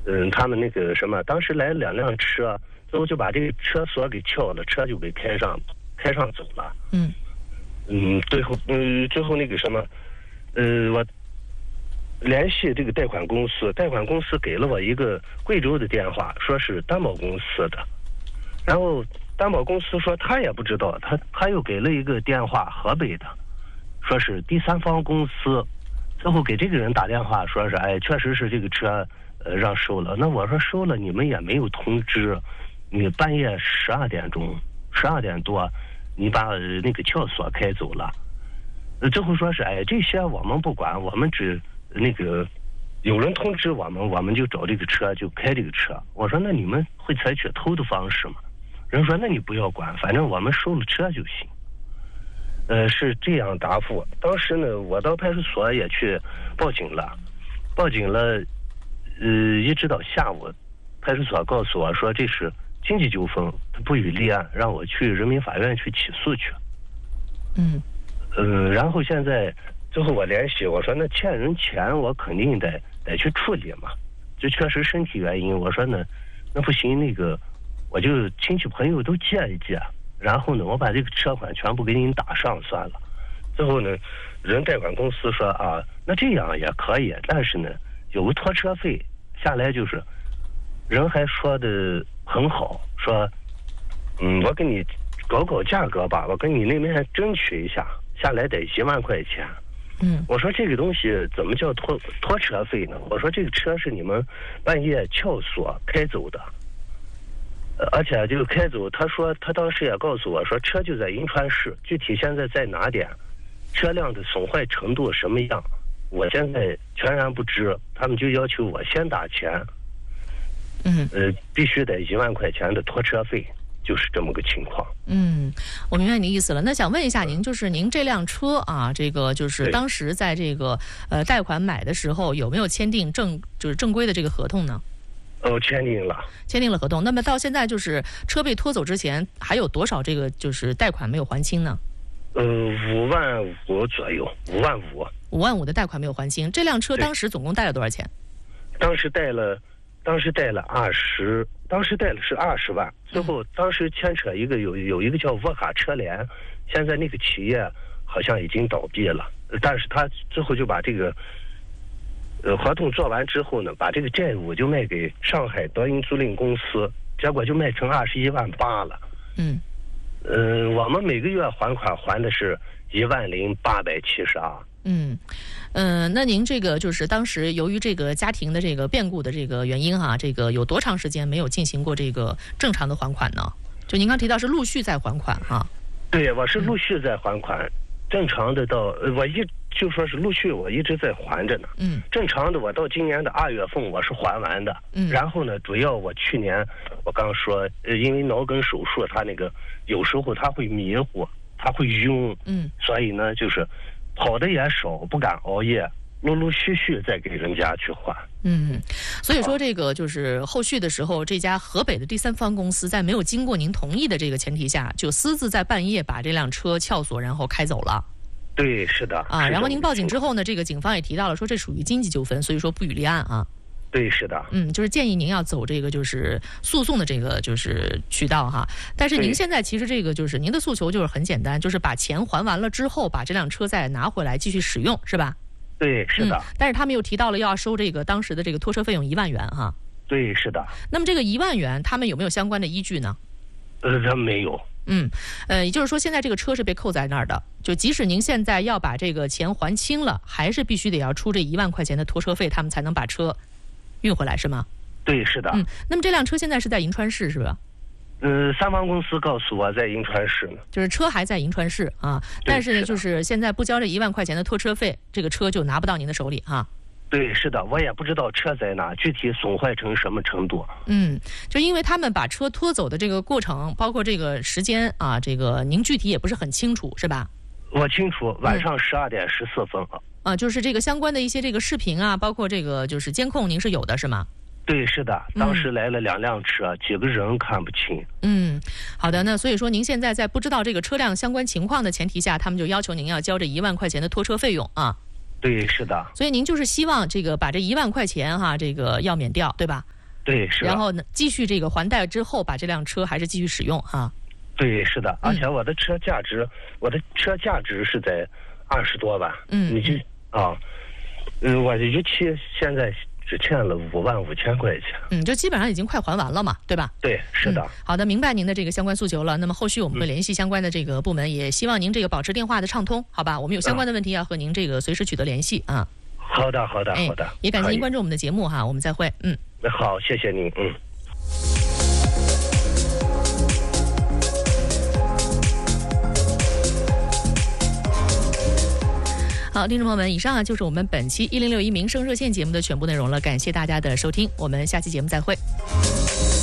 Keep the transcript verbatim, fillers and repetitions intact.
嗯，他们那个什么，当时来两辆车，最后就把这个车锁给撬了，车就被开上开上走了。 嗯嗯，最后嗯最后那个什么，呃，我联系这个贷款公司，贷款公司给了我一个贵州的电话，说是担保公司的，然后担保公司说他也不知道，他他又给了一个电话河北的，说是第三方公司，最后给这个人打电话说是哎，确实是这个车呃让收了。那我说收了，你们也没有通知，你半夜十二点钟十二点多你把、呃、那个撬锁开走了。呃最后说是哎，这些我们不管，我们只那个有人通知我们，我们就找这个车就开这个车。我说那你们会采取偷的方式吗？人说那你不要管，反正我们收了车就行。呃，是这样答复。当时呢，我到派出所也去报警了，报警了，呃，一直到下午，派出所告诉我说这是经济纠纷，他不予立案，让我去人民法院去起诉去。 嗯， 呃，然后现在最后我联系我说那欠人钱我肯定得得去处理嘛，这确实身体原因。我说呢，那不行，那个我就亲戚朋友都借一借。然后呢，我把这个车款全部给您打上算了。最后呢，人贷款公司说啊，那这样也可以，但是呢，有个拖车费下来，就是人还说的很好，说嗯，我给你搞搞价格吧，我跟你那边争取一下，下来得一万块钱。 嗯， 我说这个东西怎么叫拖拖车费呢？我说这个车是你们半夜撬锁开走的。而且就开走，他说他当时也告诉我说车就在银川市，具体现在在哪点，车辆的损坏程度什么样，我现在全然不知。他们就要求我先打钱， 嗯， 呃，必须得一万块钱的拖车费，就是这么个情况。 嗯，我明白你的意思了。那想问一下您，就是您这辆车啊，这个就是当时在这个呃贷款买的时候，有没有签订正就是正规的这个合同呢？ 哦，签订了， 签订了合同。那么到现在就是车被拖走之前，还有多少这个就是贷款没有还清呢？ 呃，五万五左右，五万五。 五万五的贷款没有还清。这辆车当时总共贷了多少钱？ 当时贷了，当时贷了二十，当时贷了是二十万。最后当时牵扯一个有有一个叫沃卡车联，现在那个企业好像已经倒闭了，但是他最后就把这个。呃，合同做完之后呢，把这个债务就卖给上海德银租赁公司，结果就卖成二十一万八了。 嗯， 呃，我们每个月还款还的是一万零八百七十二。 嗯，呃，那您这个就是当时由于这个家庭的这个变故的这个原因哈、啊，这个有多长时间没有进行过这个正常的还款呢？就您刚提到是陆续在还款哈、啊。 对，我是陆续在还款，嗯、正常的到我一。就说是陆续我一直在还着呢， 嗯， 正常的我到今年的二月份我是还完的， 嗯， 然后呢，主要我去年我刚说，呃，因为脑梗手术，他那个有时候他会迷糊，他会晕， 嗯， 所以呢，就是跑的也少，不敢熬夜，陆陆续续再给人家去还， 嗯，所以说这个就是后续的时候，这家河北的第三方公司在没有经过您同意的这个前提下，就私自在半夜把这辆车撬锁，然后开走了。 对，是的啊，然后您报警之后呢，这个警方也提到了说这属于经济纠纷，所以说不予立案啊。 对，是的。 嗯，就是建议您要走这个就是诉讼的这个就是渠道哈。但是您现在其实这个就是您的诉求就是很简单，就是把钱还完了之后，把这辆车再拿回来继续使用，是吧？ 对，是的。 嗯、但是他们又提到了要收这个当时的这个拖车费用一万元哈。 对，是的。 那么这个一万元，他们有没有相关的依据呢？ 呃，他没有。 嗯，呃，也就是说，现在这个车是被扣在那儿的，就即使您现在要把这个钱还清了，还是必须得要出这一万块钱的拖车费，他们才能把车运回来，是吗？ 对，是的。 嗯，那么这辆车现在是在银川市，是吧？ 呃，三方公司告诉我在银川市呢， 就是车还在银川市啊，但是呢，就是现在不交这一万块钱的拖车费，这个车就拿不到您的手里啊。 对，是的，我也不知道车在哪，具体损坏成什么程度。 嗯，就因为他们把车拖走的这个过程，包括这个时间啊，这个您具体也不是很清楚，是吧？ 我清楚，晚上十二点十四分啊。 啊，就是这个相关的一些这个视频啊，包括这个就是监控，您是有的是吗？ 对，是的，当时来了两辆车，嗯、几个人看不清。 嗯，好的，那所以说您现在在不知道这个车辆相关情况的前提下，他们就要求您要交这一万块钱的拖车费用啊。 对，是的。 所以您就是希望这个把这一万块钱哈，这个要免掉，对吧？ 对，是的。 然后呢，继续这个还贷之后，把这辆车还是继续使用哈。 对，是的。而且我的车价值，嗯、我的车价值是在二十多万。 嗯， 你就啊，嗯，我的逾期现在只欠了五万五千块钱。 嗯，就基本上已经快还完了嘛，对吧？ 对，是的、嗯。 好的，明白您的这个相关诉求了。那么后续我们会联系相关的这个部门，嗯、也希望您这个保持电话的畅通，好吧？我们有相关的问题要和您这个随时取得联系啊。 好的，好的，好的。 也感谢您关注我们的节目哈，我们再会。嗯， 好，谢谢您。嗯。 好，听众朋友们，以上啊就是我们本期一零六一民生热线节目的全部内容了，感谢大家的收听，我们下期节目再会。